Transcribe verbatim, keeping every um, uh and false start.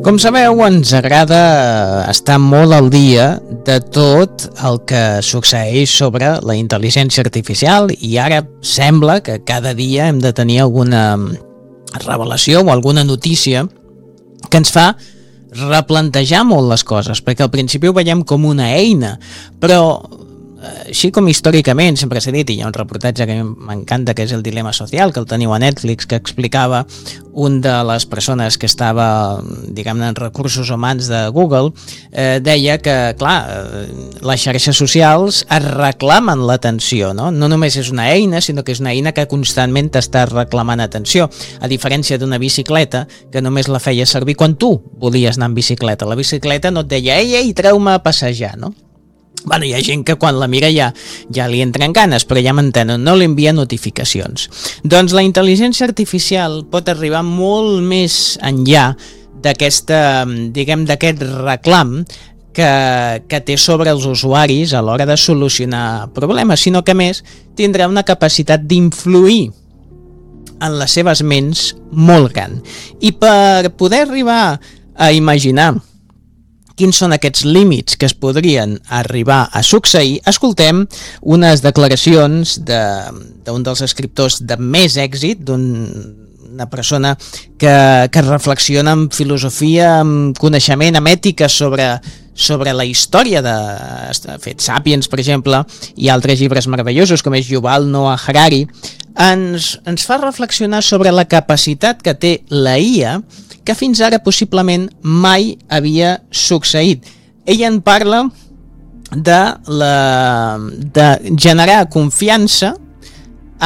Com sabeu, ens agrada estar molt al dia de tot el que succeeix sobre la intel·ligència artificial i ara sembla que cada dia hem de tenir alguna revelació o alguna notícia que ens fa replantejar molt les coses, perquè al principi ho veiem com una eina, però així com històricament sempre s'ha dit, i hi ha un reportatge que m'encanta que és El dilema social, que el teniu a Netflix, que explicava un de les persones que estava, diguem-ne, en recursos humans de Google, eh, deia que, clar, les xarxes socials es reclamen l'atenció, no? No només és una eina, sinó que és una eina que constantment t'està reclamant atenció, a diferència d'una bicicleta que només la feia servir quan tu volies anar en bicicleta. La bicicleta no et deia, ei, ei, treu-me a passejar, no? Bueno, hi ha gent que quan la mira ja, ja li entren ganes, però ja m'entenen, no li envia notificacions. Doncs la intel·ligència artificial pot arribar molt més enllà d'aquesta, diguem, d'aquest reclam que, que té sobre els usuaris a l'hora de solucionar problemes, sinó que a més tindrà una capacitat d'influir en les seves ments molt gran. I per poder arribar a imaginar quins són aquests límits que es podrien arribar a succeir, escoltem unes declaracions d'un dels escriptors de més èxit, d'una persona que, que reflexiona en filosofia, en coneixement, en ètica sobre, sobre la història de ha fet Sapiens, per exemple, i altres llibres meravellosos, com és Yuval Noah Harari, ens, ens fa reflexionar sobre la capacitat que té la I A que fins ara possiblement mai havia succeït. Ella en parla de, la, de generar confiança